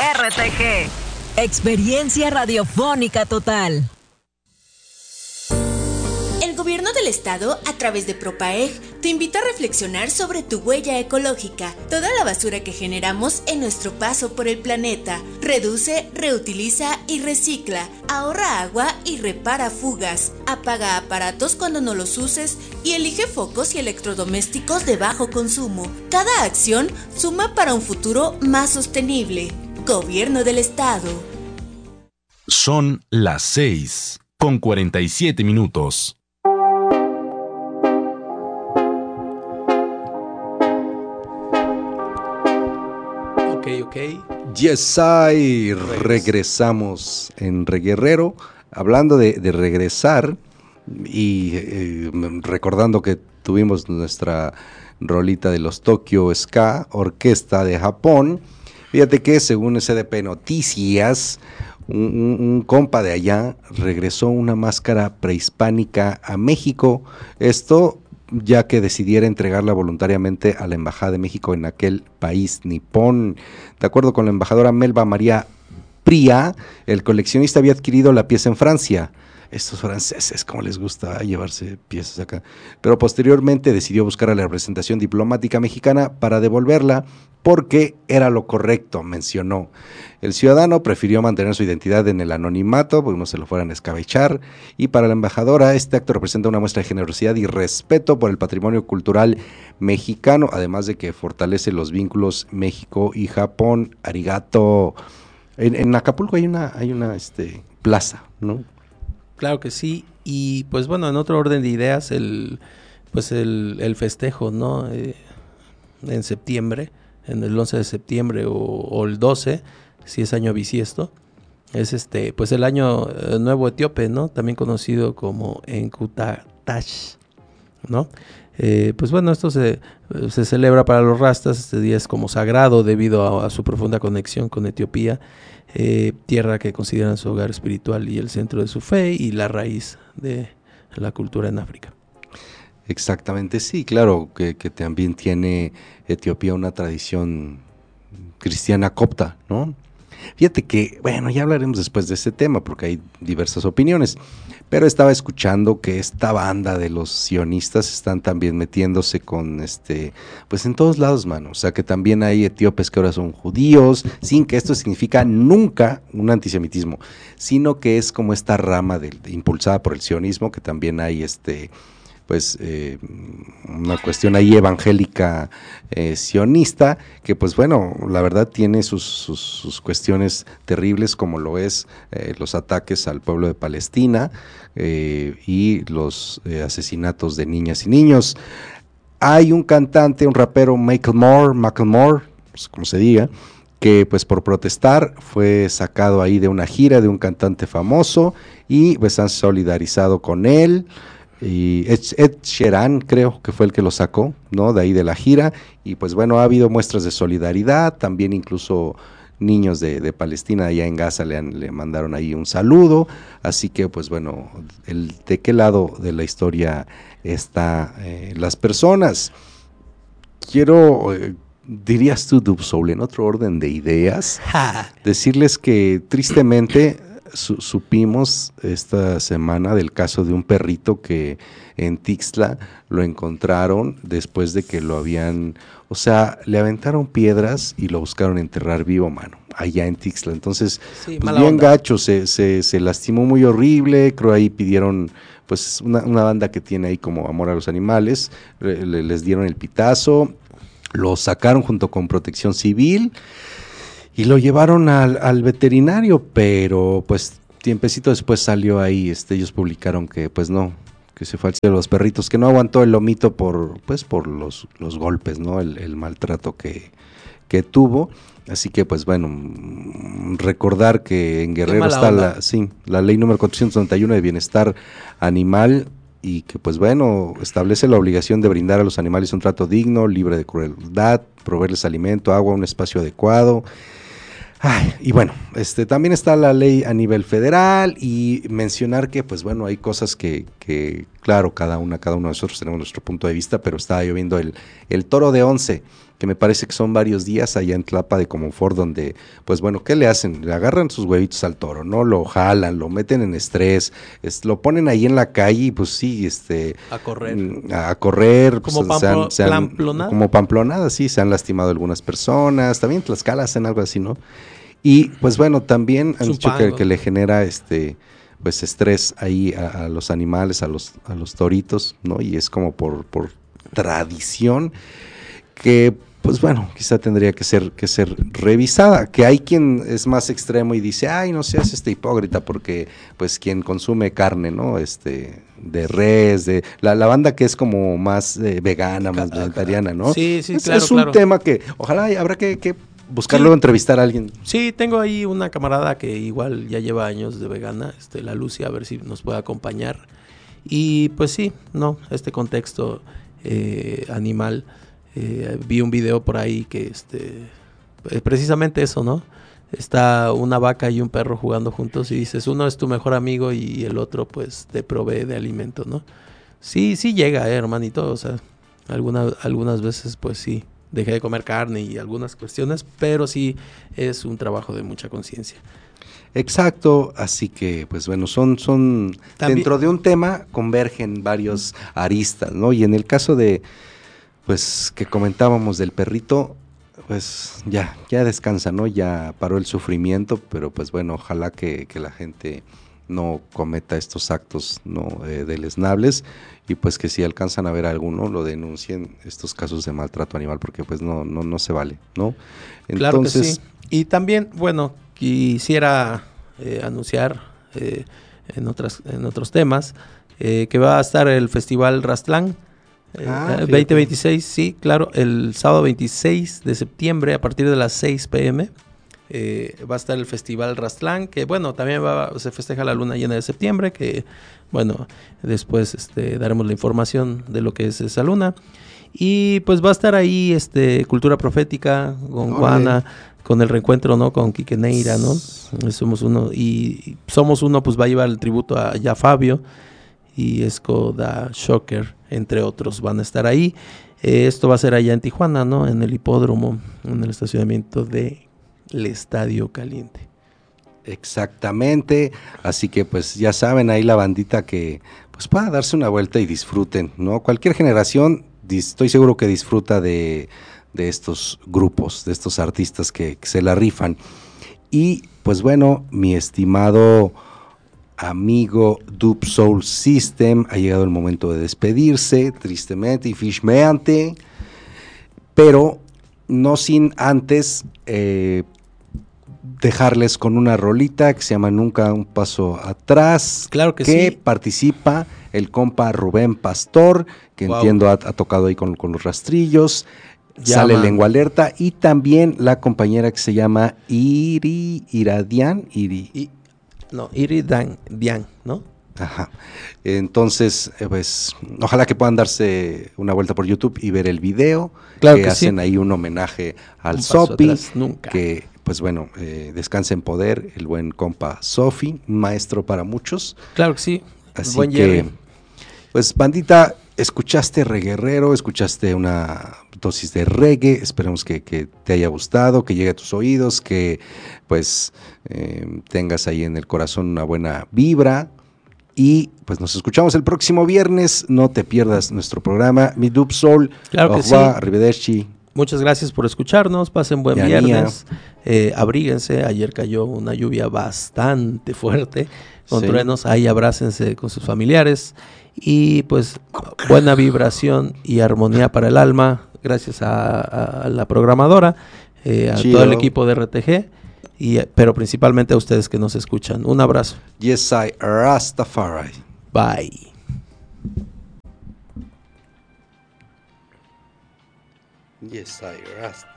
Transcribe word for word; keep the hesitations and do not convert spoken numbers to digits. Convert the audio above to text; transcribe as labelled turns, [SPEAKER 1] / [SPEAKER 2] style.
[SPEAKER 1] R T G. Experiencia radiofónica total.
[SPEAKER 2] El gobierno del estado, a través de Propaeg, te invita a reflexionar sobre tu huella ecológica, toda la basura que generamos en nuestro paso por el planeta. Reduce, reutiliza y recicla. Ahorra agua y repara fugas. Apaga aparatos cuando no los uses y elige focos y electrodomésticos de bajo consumo. Cada acción suma para un futuro más sostenible. Gobierno del estado.
[SPEAKER 3] Son las seis con cuarenta y siete minutos.
[SPEAKER 4] Ok, ok.
[SPEAKER 5] Yes, I. Regresamos en Reguerrero, hablando de, de regresar y eh, recordando que tuvimos nuestra rolita de los Tokyo Ska, orquesta de Japón. Fíjate que según S D P Noticias, un, un, un compa de allá regresó una máscara prehispánica a México. Esto ya que decidiera entregarla voluntariamente a la Embajada de México en aquel país nipón. De acuerdo con la embajadora Melba María Pría, el coleccionista había adquirido la pieza en Francia. Estos franceses, como les gusta llevarse piezas acá. Pero posteriormente decidió buscar a la representación diplomática mexicana para devolverla porque era lo correcto, mencionó. El ciudadano prefirió mantener su identidad en el anonimato, porque no se lo fueran a escabechar, y para la embajadora este acto representa una muestra de generosidad y respeto por el patrimonio cultural mexicano, además de que fortalece los vínculos México y Japón. Arigato. En, en Acapulco hay una, hay una este, plaza, ¿no?
[SPEAKER 4] Claro que sí, y pues bueno, en otro orden de ideas, el pues el, el festejo, ¿no? Eh, en septiembre, en el once de septiembre o, o el doce, si es año bisiesto, es este pues el año eh, nuevo etíope, ¿no? También conocido como Enkutatash, ¿no? Eh, pues bueno, esto se, se celebra para los rastas. Este día es como sagrado debido a, a su profunda conexión con Etiopía, eh, tierra que consideran su hogar espiritual y el centro de su fe y la raíz de la cultura en África.
[SPEAKER 5] Exactamente, sí, claro, que, que también tiene Etiopía una tradición cristiana copta, ¿no? Fíjate que, bueno, ya hablaremos después de este tema porque hay diversas opiniones, pero estaba escuchando que esta banda de los sionistas están también metiéndose con, este, pues en todos lados, mano, o sea que también hay etíopes que ahora son judíos, sin que esto significa nunca un antisemitismo, sino que es como esta rama de, de, impulsada por el sionismo, que también hay este... pues eh, una cuestión ahí evangélica eh, sionista, que pues bueno, la verdad tiene sus, sus, sus cuestiones terribles, como lo es eh, los ataques al pueblo de Palestina eh, y los eh, asesinatos de niñas y niños. Hay un cantante, un rapero, Macklemore, Macklemore, pues, como se diga, que pues por protestar fue sacado ahí de una gira de un cantante famoso y pues han solidarizado con él. Y Ed, Ed Sheeran creo que fue el que lo sacó, ¿no? De ahí de la gira, y pues bueno, ha habido muestras de solidaridad, también incluso niños de, de Palestina allá en Gaza le, han, le mandaron ahí un saludo, así que pues bueno, el, ¿de qué lado de la historia están eh, las personas? Quiero, eh, dirías tú, Dubsoul, en otro orden de ideas, decirles que tristemente Su, supimos esta semana del caso de un perrito que en Tixla lo encontraron después de que lo habían, o sea, le aventaron piedras y lo buscaron enterrar vivo, mano, allá en Tixla. Entonces, sí, pues bien onda. gacho, se, se, se lastimó muy horrible, creo ahí pidieron, pues una, una banda que tiene ahí como amor a los animales, le, les dieron el pitazo, lo sacaron junto con Protección Civil, y lo llevaron al, al veterinario, pero pues tiempecito después salió ahí, este, ellos publicaron que pues no, que se fue al cielo los perritos, que no aguantó el lomito por, pues por los, los golpes, ¿no? El, el maltrato que, que tuvo. Así que pues bueno, recordar que en Guerrero está la, sí, la ley número cuatrocientos noventa y uno de bienestar animal, y que pues bueno, establece la obligación de brindar a los animales un trato digno, libre de crueldad, proveerles alimento, agua, un espacio adecuado. Ay, y bueno, este también está la ley a nivel federal, y mencionar que pues bueno, hay cosas que, que claro, cada una, cada uno de nosotros tenemos nuestro punto de vista, pero estaba yo viendo el, el toro de once que me parece que son varios días allá en Tlapa de Comonfort, donde, pues bueno, ¿qué le hacen? Le agarran sus huevitos al toro, ¿no? Lo jalan, lo meten en estrés, es, lo ponen ahí en la calle y pues sí, este...
[SPEAKER 4] A correr.
[SPEAKER 5] A, a correr.
[SPEAKER 4] Como
[SPEAKER 5] pues, se han, se han,
[SPEAKER 4] pamplonada.
[SPEAKER 5] Como pamplonada, sí, se han lastimado algunas personas, también Tlaxcala hacen algo así, ¿no? Y pues bueno, también han dicho que, que le genera este pues estrés ahí a, a los animales, a los, a los toritos, ¿no? Y es como por, por tradición que, pues bueno, quizá tendría que ser, que ser revisada, que hay quien es más extremo y dice, ay, no seas este hipócrita, porque pues quien consume carne, ¿no? Este, de res, de la, la banda que es como más eh, vegana, más vegetariana, ¿no?
[SPEAKER 4] Sí, sí,
[SPEAKER 5] es,
[SPEAKER 4] claro,
[SPEAKER 5] es un
[SPEAKER 4] claro.
[SPEAKER 5] tema que ojalá habrá que, que buscar
[SPEAKER 4] Sí.
[SPEAKER 5] luego entrevistar a alguien.
[SPEAKER 4] Sí, tengo ahí una camarada que igual ya lleva años de vegana, este, la Lucy, a ver si nos puede acompañar. Y pues sí, no, este contexto eh, animal, eh, vi un video por ahí que este, eh, precisamente eso, ¿no? Está una vaca y un perro jugando juntos y dices, uno es tu mejor amigo y el otro pues te provee de alimento, ¿no? Sí, sí llega, eh, hermanito, o sea, alguna, algunas veces pues sí. Dejé de comer carne y algunas cuestiones, pero sí es un trabajo de mucha conciencia.
[SPEAKER 5] Exacto, así que pues bueno, son, son
[SPEAKER 4] También,
[SPEAKER 5] dentro de un tema convergen varios aristas, ¿no? Y en el caso de, pues que comentábamos del perrito, pues ya, ya descansa, ¿no? Ya paró el sufrimiento, pero pues bueno, ojalá que, que la gente no cometa estos actos no eh, deleznables y pues que si alcanzan a ver alguno lo denuncien estos casos de maltrato animal porque pues no no no se vale, ¿no? Entonces,
[SPEAKER 4] claro que sí. Y también, bueno, quisiera eh, anunciar eh, en otras en otros temas eh, que va a estar el Festival Rastlán eh,
[SPEAKER 5] ah,
[SPEAKER 4] veinte veintiséis, sí, claro, el sábado veintiséis de septiembre a partir de las seis pe eme. Eh, va a estar el Festival Rastlán, que bueno, también va, se festeja la luna llena de septiembre, que bueno, después este, daremos la información de lo que es esa luna. Y pues va a estar ahí este, Cultura Profética, con Juana, con el reencuentro, ¿no? Con Quique Neira, ¿no? Somos uno, y Somos Uno, pues va a llevar el tributo a ya Fabio, y Esco da Shocker, entre otros, van a estar ahí. Eh, esto va a ser allá en Tijuana, ¿no? En el hipódromo, en el estacionamiento de el Estadio Caliente.
[SPEAKER 5] Exactamente, así que pues ya saben ahí la bandita que pues pueda darse una vuelta y disfruten, ¿no? Cualquier generación, estoy seguro que disfruta de, de estos grupos, de estos artistas que, que se la rifan. Y pues bueno, mi estimado amigo Dub Soul System, ha llegado el momento de despedirse, tristemente y fishmeante, pero no sin antes eh, dejarles con una rolita que se llama Nunca un paso atrás,
[SPEAKER 4] claro que,
[SPEAKER 5] que
[SPEAKER 4] sí.
[SPEAKER 5] participa el compa Rubén Pastor, que wow. entiendo ha, ha tocado ahí con, con los rastrillos, ya, sale man. Lengua Alerta, y también la compañera que se llama Iri Iradian, Iri,
[SPEAKER 4] I, no, Iri Dan, Dian, ¿no?
[SPEAKER 5] Ajá. Entonces, pues, ojalá que puedan darse una vuelta por YouTube y ver el video,
[SPEAKER 4] claro
[SPEAKER 5] que,
[SPEAKER 4] que
[SPEAKER 5] hacen
[SPEAKER 4] sí.
[SPEAKER 5] ahí un homenaje al
[SPEAKER 4] un
[SPEAKER 5] Sopi,
[SPEAKER 4] nunca.
[SPEAKER 5] que pues bueno, eh, descanse en poder el buen compa Sofi, maestro para muchos.
[SPEAKER 4] Claro que sí.
[SPEAKER 5] Así
[SPEAKER 4] buen
[SPEAKER 5] que,
[SPEAKER 4] Jerry.
[SPEAKER 5] pues bandita, escuchaste Reguerrero, escuchaste una dosis de reggae, esperemos que, que te haya gustado, que llegue a tus oídos, que pues eh, tengas ahí en el corazón una buena vibra. Y pues nos escuchamos el próximo viernes. No te pierdas nuestro programa. Mi Dub Soul.
[SPEAKER 4] Claro que sí.
[SPEAKER 5] Arrivederci.
[SPEAKER 4] Muchas gracias por escucharnos. Pasen buen
[SPEAKER 5] ya
[SPEAKER 4] viernes. Eh, abríguense. Ayer cayó una lluvia bastante fuerte. Con sí. truenos. Ahí abrácense con sus familiares. Y pues buena vibración y armonía para el alma. Gracias a, a la programadora. Eh, a Chido. todo el equipo de R T G. Y, pero principalmente a ustedes que nos escuchan. Un abrazo.
[SPEAKER 5] Yes, I Rastafari.
[SPEAKER 4] Bye.
[SPEAKER 5] Yes, I Rastafari.